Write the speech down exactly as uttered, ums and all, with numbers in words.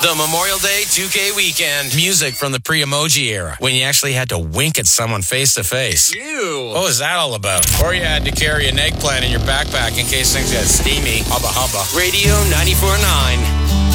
The Memorial Day two K weekend. Music from the pre-emoji era, when you actually had to wink at someone face to face. Ew. What was that all about? Or you had to carry an eggplant in your backpack in case things got steamy. Hubba hubba. Radio ninety-four point nine.